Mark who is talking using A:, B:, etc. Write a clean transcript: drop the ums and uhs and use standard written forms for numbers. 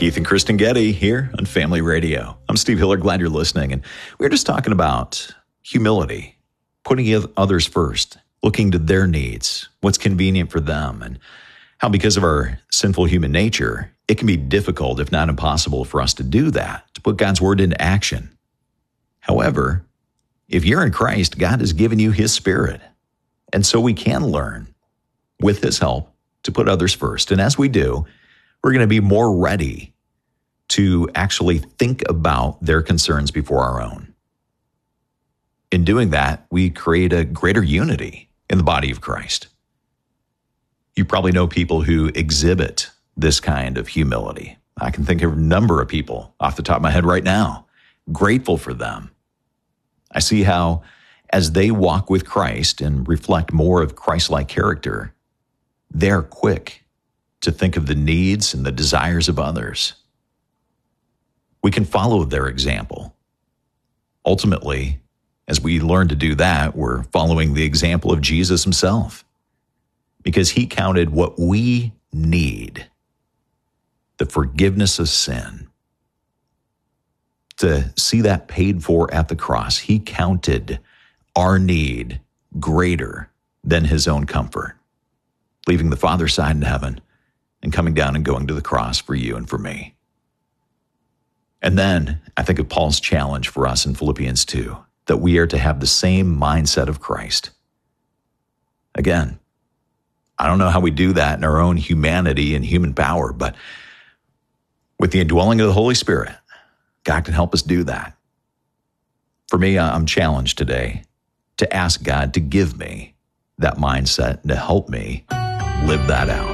A: Keith and Kristen Getty here on Family Radio. I'm Steve Hiller. Glad you're listening. And we're just talking about humility, putting others first, looking to their needs, what's convenient for them, and how because of our sinful human nature, it can be difficult, if not impossible, for us to do that, to put God's word into action. However, if you're in Christ, God has given you his Spirit. And so we can learn, with his help, to put others first. And as we do, we're going to be more ready to actually think about their concerns before our own. In doing that, we create a greater unity in the body of Christ. You probably know people who exhibit this kind of humility. I can think of a number of people off the top of my head right now. Grateful for them. I see how, as they walk with Christ and reflect more of Christ-like character, they're quick to think of the needs and the desires of others. We can follow their example. Ultimately, as we learn to do that, we're following the example of Jesus himself, because he counted what we need, the forgiveness of sin, to see that paid for at the cross. He counted our need greater than his own comfort, leaving the Father's side in heaven and coming down and going to the cross for you and for me. And then I think of Paul's challenge for us in Philippians 2, that we are to have the same mindset of Christ. Again, I don't know how we do that in our own humanity and human power, but with the indwelling of the Holy Spirit, God can help us do that. For me, I'm challenged today to ask God to give me that mindset and to help me live that out.